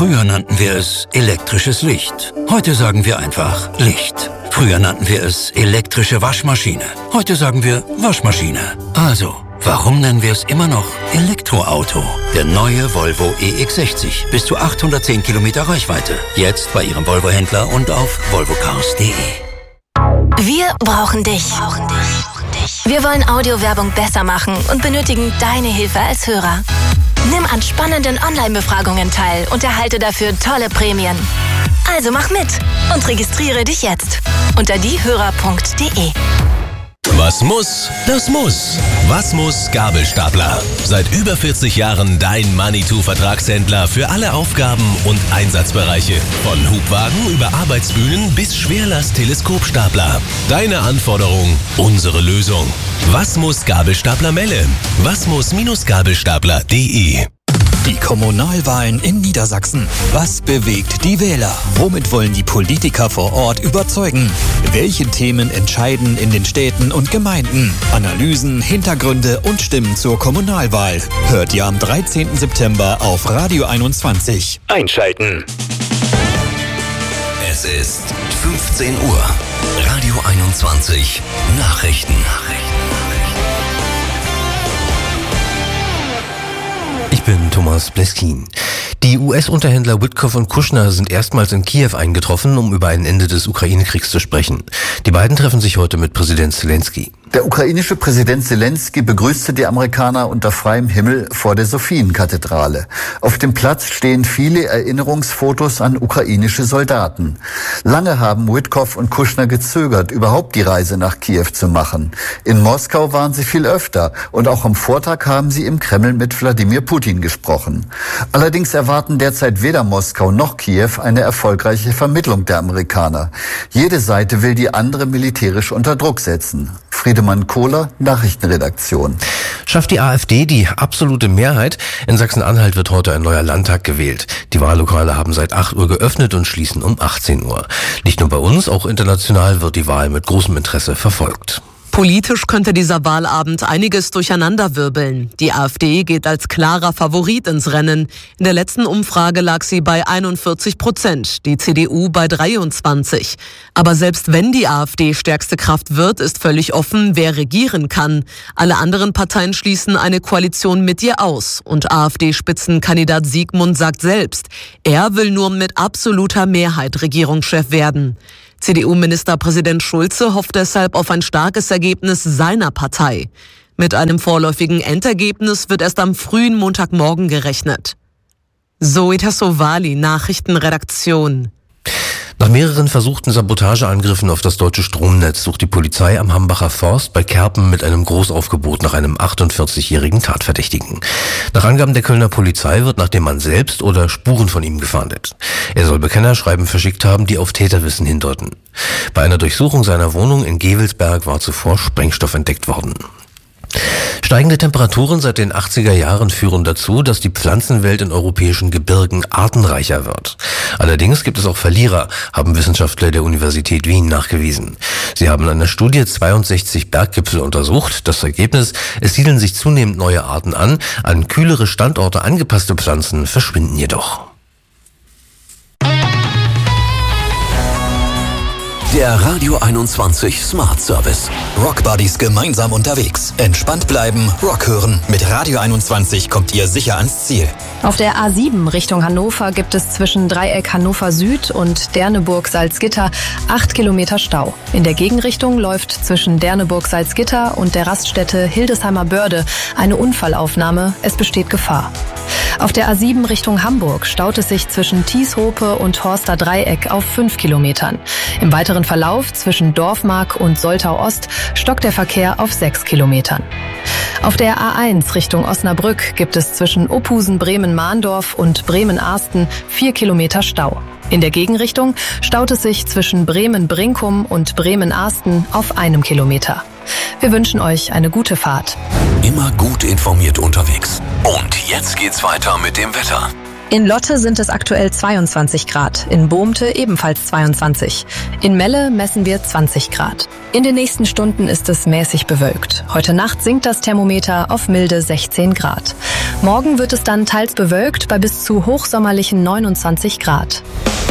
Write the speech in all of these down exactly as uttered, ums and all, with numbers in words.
Früher nannten wir es elektrisches Licht. Heute sagen wir einfach Licht. Früher nannten wir es elektrische Waschmaschine. Heute sagen wir Waschmaschine. Also, warum nennen wir es immer noch Elektroauto? Der neue Volvo E X sechzig. Bis zu achthundertzehn Kilometer Reichweite. Jetzt bei Ihrem Volvo-Händler und auf volvo cars punkt de. Wir brauchen dich. Wir wollen Audiowerbung besser machen und benötigen deine Hilfe als Hörer. Nimm an spannenden Online-Befragungen teil und erhalte dafür tolle Prämien. Also mach mit und registriere dich jetzt unter diehörer punkt de. Was muss, das muss. Was muss Gabelstapler? Seit über vierzig Jahren dein Manitou-Vertragshändler für alle Aufgaben und Einsatzbereiche. Von Hubwagen über Arbeitsbühnen bis Schwerlast-Teleskopstapler. Deine Anforderung, unsere Lösung. Was muss Gabelstapler Melle? Was muss Gabelstapler punkt de. Die Kommunalwahlen in Niedersachsen. Was bewegt die Wähler? Womit wollen die Politiker vor Ort überzeugen? Welche Themen entscheiden in den Städten und Gemeinden? Analysen, Hintergründe und Stimmen zur Kommunalwahl. Hört ihr am dreizehnten September auf Radio einundzwanzig. Einschalten. Es ist fünfzehn Uhr. Radio einundzwanzig. Nachrichten. Ich bin Thomas Bleskin. Die U S-Unterhändler Witkoff und Kushner sind erstmals in Kiew eingetroffen, um über ein Ende des Ukraine-Kriegs zu sprechen. Die beiden treffen sich heute mit Präsident Zelensky. Der ukrainische Präsident Zelensky begrüßte die Amerikaner unter freiem Himmel vor der Sophienkathedrale. Auf dem Platz stehen viele Erinnerungsfotos an ukrainische Soldaten. Lange haben Witkoff und Kushner gezögert, überhaupt die Reise nach Kiew zu machen. In Moskau waren sie viel öfter und auch am Vortag haben sie im Kreml mit Wladimir Putin gesprochen. Allerdings erwarten derzeit weder Moskau noch Kiew eine erfolgreiche Vermittlung der Amerikaner. Jede Seite will die andere militärisch unter Druck setzen. Friedemann Kohler, Nachrichtenredaktion. Schafft die AfD die absolute Mehrheit? In Sachsen-Anhalt wird heute ein neuer Landtag gewählt. Die Wahllokale haben seit acht Uhr geöffnet und schließen um achtzehn Uhr. Nicht nur bei uns, auch international wird die Wahl mit großem Interesse verfolgt. Politisch könnte dieser Wahlabend einiges durcheinanderwirbeln. Die AfD geht als klarer Favorit ins Rennen. In der letzten Umfrage lag sie bei einundvierzig Prozent, die C D U bei dreiundzwanzig. Aber selbst wenn die AfD stärkste Kraft wird, ist völlig offen, wer regieren kann. Alle anderen Parteien schließen eine Koalition mit ihr aus. Und AfD-Spitzenkandidat Siegmund sagt selbst, er will nur mit absoluter Mehrheit Regierungschef werden. C D U-Ministerpräsident Schulze hofft deshalb auf ein starkes Ergebnis seiner Partei. Mit einem vorläufigen Endergebnis wird erst am frühen Montagmorgen gerechnet. Zoe Tassovali, Nachrichtenredaktion. Nach mehreren versuchten Sabotageangriffen auf das deutsche Stromnetz sucht die Polizei am Hambacher Forst bei Kerpen mit einem Großaufgebot nach einem achtundvierzigjährigen Tatverdächtigen. Nach Angaben der Kölner Polizei wird nach dem Mann selbst oder Spuren von ihm gefahndet. Er soll Bekennerschreiben verschickt haben, die auf Täterwissen hindeuten. Bei einer Durchsuchung seiner Wohnung in Gevelsberg war zuvor Sprengstoff entdeckt worden. Steigende Temperaturen seit den achtziger Jahren führen dazu, dass die Pflanzenwelt in europäischen Gebirgen artenreicher wird. Allerdings gibt es auch Verlierer, haben Wissenschaftler der Universität Wien nachgewiesen. Sie haben in einer Studie zweiundsechzig Berggipfel untersucht. Das Ergebnis: Es siedeln sich zunehmend neue Arten an, an kühlere Standorte angepasste Pflanzen verschwinden jedoch. Der Radio einundzwanzig Smart Service. Rock Buddies gemeinsam unterwegs. Entspannt bleiben, Rock hören. Mit Radio einundzwanzig kommt ihr sicher ans Ziel. Auf der A sieben Richtung Hannover gibt es zwischen Dreieck Hannover Süd und Derneburg-Salzgitter acht Kilometer Stau. In der Gegenrichtung läuft zwischen Derneburg-Salzgitter und der Raststätte Hildesheimer Börde eine Unfallaufnahme. Es besteht Gefahr. Auf der A sieben Richtung Hamburg staut es sich zwischen Tieshope und Horster Dreieck auf fünf Kilometern. Im weiteren Verlauf zwischen Dorfmark und Soltau Ost stockt der Verkehr auf sechs Kilometern. Auf der A eins Richtung Osnabrück gibt es zwischen Ophusen Bremen-Mahndorf und Bremen-Arsten vier Kilometer Stau. In der Gegenrichtung staut es sich zwischen Bremen-Brinkum und Bremen-Arsten auf einem Kilometer. Wir wünschen euch eine gute Fahrt. Immer gut informiert unterwegs. Und jetzt geht's weiter mit dem Wetter. In Lotte sind es aktuell zweiundzwanzig Grad, in Bohmte ebenfalls zweiundzwanzig. In Melle messen wir zwanzig Grad. In den nächsten Stunden ist es mäßig bewölkt. Heute Nacht sinkt das Thermometer auf milde sechzehn Grad. Morgen wird es dann teils bewölkt bei bis zu hochsommerlichen neunundzwanzig Grad.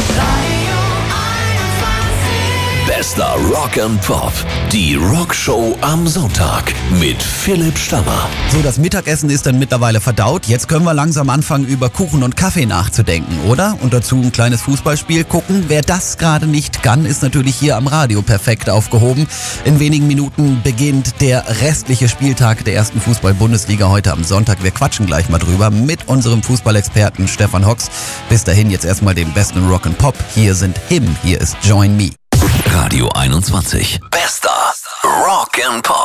Bester Rock and Pop. Die Rockshow am Sonntag mit Philipp Stammer. So, das Mittagessen ist dann mittlerweile verdaut. Jetzt können wir langsam anfangen, über Kuchen und Kaffee nachzudenken, oder? Und dazu ein kleines Fußballspiel gucken. Wer das gerade nicht kann, ist natürlich hier am Radio perfekt aufgehoben. In wenigen Minuten beginnt der restliche Spieltag der ersten Fußball-Bundesliga heute am Sonntag. Wir quatschen gleich mal drüber mit unserem Fußballexperten Stefan Hocks. Bis dahin jetzt erstmal den besten Rock and Pop. Hier sind Him, hier ist Join Me. Radio einundzwanzig. Bester Rock and Pop.